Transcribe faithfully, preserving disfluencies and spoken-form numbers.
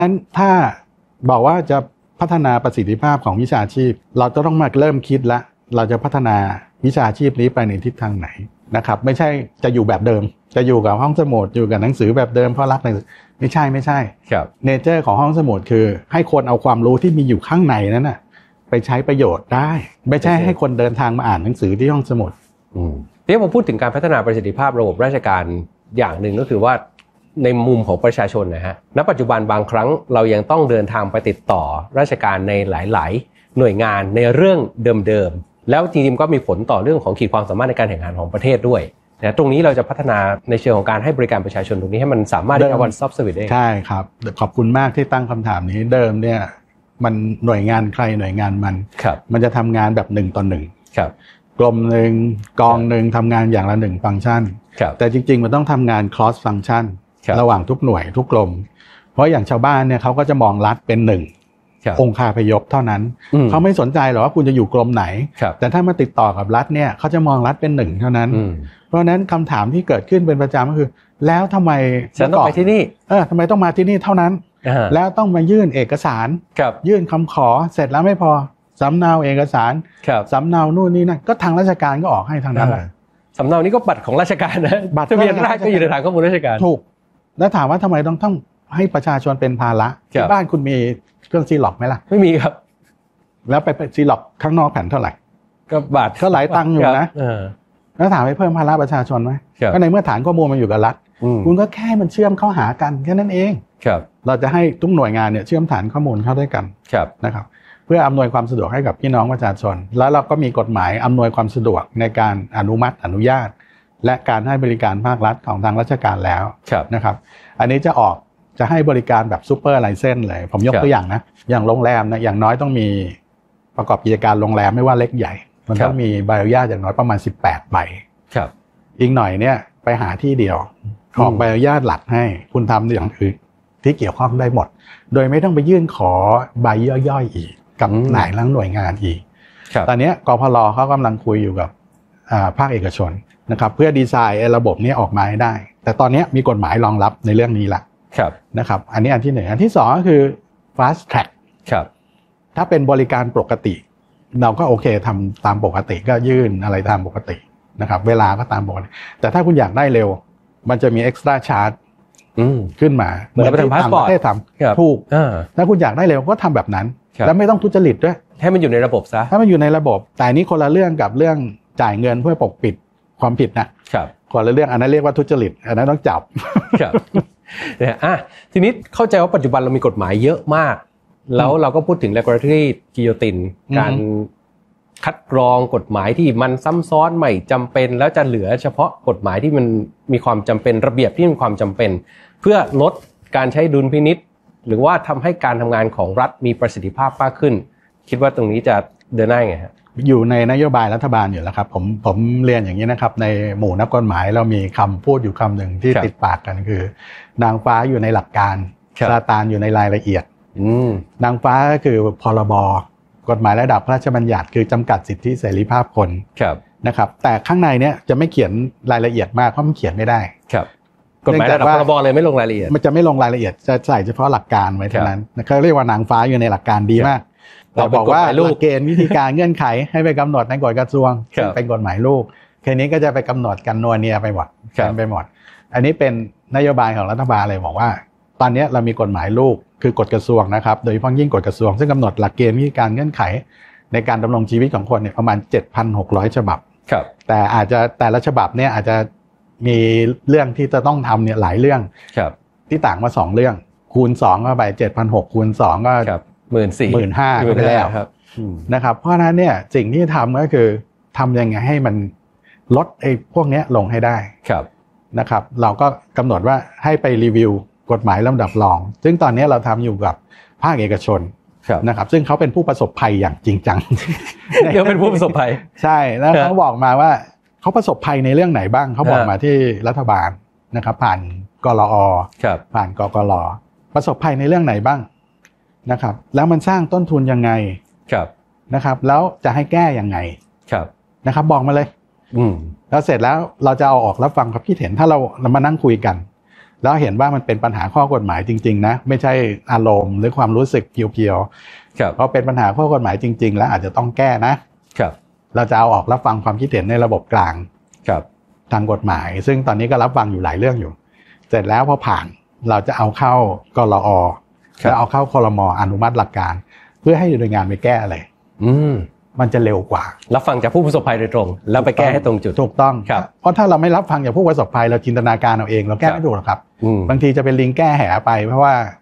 นั้นถ้าบอกว่าจะพัฒนาประสิทธิภาพของวิชาชีพเราจะต้องมาเริ่มคิดละเราจะพัฒนาวิชาชีพนี้ไปในทิศทางไหนนะครับไม่ใช่จะอยู่แบบเดิมจะอยู่กับห้องสมุดอยู่กับหนังสือแบบเดิมเพราะรักหนังสือไม่ใช่ไม่ใช่ครับเนเจอร์ของห้องสมุดคือให้คนเอาความรู้ที่มีอยู่ข้างในนั้นน่ะไปใช้ประโยชน์ได้ไม่ใช่ให้คนเดินทางมาอ่านหนังสือที่ห้องสมุดอืมที่ผมพูดถึงการพัฒนาประสิทธิภาพระบบราชการอย่างหนึ่งก็คือว่าในมุมของประชาชนนะฮะณปัจจุบันบางครั้งเรายังต้องเดินทางไปติดต่อราชการในหลายๆหน่วยงานในเรื่องเดิมๆแล้วจริงๆก็มีผลต่อเรื่องของขีดความสามารถในการแข่งขันของประเทศด้วยนะตรงนี้เราจะพัฒนาในเชิงของการให้บริการประชาชนตรงนี้ให้มันสามารถได้ one stop service ได้ใช่ครับขอบคุณมากที่ตั้งคำถามนี้เดิมเนี่ยมันหน่วยงานใครหน่วยงานมันมันจะทำงานแบบหนึ่งต่อหนึ่งกรมหนึ่งกองหนึ่งทำงานอย่างละหนึ่งฟังก์ชันแต่จริงๆมันต้องทำงาน cross function ระหว่างทุกหน่วยทุกกรมเพราะอย่างชาวบ้านเนี่ยเขาก็จะมองรัฐเป็นหนึ่งองค์คาพยพเท่านั้นเขาไม่สนใจหรอกว่าคุณจะอยู่กรมไหนแต่ถ้ามาติดต่อกับรัฐเนี่ยเขาจะมองรัฐเป็นหนึ่งเท่านั้นเพราะฉะนั้นคำถามที่เกิดขึ้นเป็นประจำก็คือแล้วทำไมฉันต้องไปที่นี่เออทำไมต้องมาที่นี่เท่านั้นแล้วต้องมายื่นเอกสารยื่นคำขอเสร็จแล้วไม่พอสำเนาเอกสารสำเนานู่นนี่นั่นก็ทางราชการก็ออกให้ทางนั้นแหละสำเนานี้ก็บัตรของราชการนะบัตรทะเบียนราษฎรก็อยู่ในฐานข้อมูลราชการถูกแล้วถามว่าทำไมต้องต้องให้ประชาชนเป็นภาระที่บ้านคุณมีเครื่องซีล็อกไหมล่ะไม่มีครับแล้วไปซีล็อกข้างนอกแผ่นเท่าไหร่ก็บาทก็หลายตังค์อยู่นะแล้วถามให้เพิ่มภาระประชาชนไหมก็ในเมื่อฐานข้อมูลมันอยู่กับรัฐคุณก็แค่มันเชื่อมเข้าหากันแค่นั้นเองเราจะให้ทุกหน่วยงานเนี่ยเชื่อมฐานข้อมูลเข้าด้วยกันนะครับเพื่ออำนวยความสะดวกให้กับพี่น้องประชาชนแล้วเราก็มีกฎหมายอำนวยความสะดวกในการอนุมัติอนุญาตและการให้บริการภาครัฐของทางราชการแล้วนะครับอันนี้จะออกจะให้บริการแบบซูเปอร์ไลเซนส์เลยผมยกตัวอย่างนะอย่างโรงแรมนะอย่างน้อยต้องมีประกอบกิจการโรงแรมไม่ว่าเล็กใหญ่มันต้องมีใบอนุญาตอย่างน้อยประมาณสิบแปดใบอีกหน่อยเนี่ยไปหาที่เดียวออกใบอนุญาตหลักให้คุณทำอย่างอื่นที่เกี่ยวข้องได้หมดโดยไม่ต้องไปยื่นขอใบย่อยๆอีกกับหลายหน่วยงานอีกตอนนี้กพลเขากำลังคุยอยู่กับภาคเอกชนนะครับเพื่อดีไซน์ระบบนี้ออกมาให้ได้แต่ตอนนี้มีกฎหมายรองรับในเรื่องนี้ละนะครับอันนี้อันที่หนึ่งอันที่สองก็คือ fast track ถ้าเป็นบริการปกติเราก็โอเคทำตามปกติก็ยื่นอะไรตามปกตินะครับเวลาก็ตามปกติแต่ถ้าคุณอยากได้เร็วมันจะมี extra charge ขึ้นมาเหมือนที่ต่างประเทศทำถูกถ้าคุณอยากได้เร็วก็ทำแบบนั้นแล้วไม่ต้องทุจริตด้วยให้มันอยู่ในระบบซะถ้ามันอยู่ในระบบแต่นี้คนละเรื่องกับเรื่องจ่ายเงินเพื่อปกปิดความผิดนะครับคนละเรื่องอันนั้นเรียกว่าทุจริตอันนั้นต้องจับครับเนี่ยอ่ะทีนี้เข้าใจว่าปัจจุบันเรามีกฎหมายเยอะมากแล้วเราก็พูดถึง regulatory guillotine การคัดกรองกฎหมายที่มันซ้ำซ้อนไม่จำเป็นแล้วจะเหลือเฉพาะกฎหมายที่มันมีความจำเป็นระเบียบที่มีความจำเป็นเพื่อลดการใช้ดุลพินิจหรือว่าทำให้การทำงานของรัฐมีประสิทธิภาพมากขึ้นคิดว่าตรงนี้จะเดินหน้าไงฮะอยู่ในนโยบายรัฐบาลอยู่แล้วครับผมผมเรียนอย่างนี้นะครับในหมู่นักกฎหมายเรามีคำพูดอยู่คำหนึ่งที่ติดปากกันคือนางฟ้าอยู่ในหลักการซาตานอยู่ในรายละเอียดนางฟ้าก็คือพรบกฎหมายระดับพระราชบัญญัติคือจำกัดสิทธิเสรีภาพคนนะครับแต่ข้างในเนี้ยจะไม่เขียนรายละเอียดมากเพราะมันเขียนไม่ได้กฎหมายระดับพรบเลยไม่ลงรายละเอียดมันจะไม่ลงรายละเอียดจะใส่เฉพาะหลักการไว้เท่านั้นเขาเรียกว่านางฟ้าอยู่ในหลักการดีมากเราบอกว่าหลักเกณฑ์วิธีการเงื่อนไขให้ไปกำหนดในกฎกระทรวงเป็นกฎหมายลูกแค่นี้ก็จะไปกำหนดกันนัวเนียไปหมดไปหมดอันนี้เป็นนโยบายของรัฐบาลเลยบอกว่าตอนนี้เรามีกฎหมายลูกคือกฎกระทรวงนะครับโดยเฉพาะยิ่งกฎกระทรวงซึ่งกำหนดหลักเกณฑ์วิธีการเงื่อนไขในการดำรงชีวิตของคนเนี่ยประมาณ เจ็ดพันหกร้อย ฉบับแต่อาจจะแต่ละฉบับเนี่ยอาจจะมีเรื่องที่จะต้องทำเนี่ยหลายเรื่องที่ต่างมาสองเรื่องคูณสองเข้าไป เจ็ดพันหกร้อย คูณสองก็หมื่นสี่หมื่นห้าพัน ไปแล้วนะครับเพราะฉะนั้นเนี่ยสิ่งที่ทำก็คือทำยังไงให้มันลดไอ้พวกนี้ลงให้ได้นะครับเราก็กำหนดว่าให้ไปรีวิวกฎหมายลำดับรองซึ่งตอนนี้เราทำอยู่กับภาคเอกชนนะครับซึ่งเขาเป็นผู้ประสบภัยอย่างจริงจังเดี๋ยวเป็นผู้ประสบภัยใช่แล้วเขาบอกมาว่าเขาประสบภัยในเรื่องไหนบ้างเขาบอกมาที่รัฐบาลนะครับผ่านกลอผ่านกกลประสบภัยในเรื่องไหนบ้างนะครับแล้วมันสร้างต้นทุนยังไงนะครับแล้วจะให้แก้ยังไงนะครับบอกมาเลยแล้วเสร็จแล้วเราจะเอาออกรับฟังความคิดเห็นถ้าเราเรามานั่งคุยกันแล้วเห็นว่ามันเป็นปัญหาข้อกฎหมายจริงๆนะไม่ใช่อารมณ์หรือความรู้สึกเพียวๆเพราะเป็นปัญหาข้อกฎหมายจริงๆแล้วอาจจะต้องแก้นะครับเราจะเอาออกรับฟังความคิดเห็นในระบบกลางครับทางกฎหมายซึ่งตอนนี้ก็รับฟังอยู่หลายเรื่องอยู่เสร็จแล้วพอผ่านเราจะเอาเข้ากลอแล้วเอาเข้าครม.อนุมัติหลักการเพื่อให้หน่วยงานไปแก้อะไรอืมมันจะเร็วกว่ารับฟังจากผู้ประสบภัยโดยตรงแล้วไปแก้ให้ตรงจุดถูกต้องครับเพราะถ้าเราไม่รับฟังจากผู้ประสบภัยเราจินตนาการเอาเองเราแก้ไม่ถูกหรอกครับบางทีจะเป็นลิงแก้แหไปเพราะว่า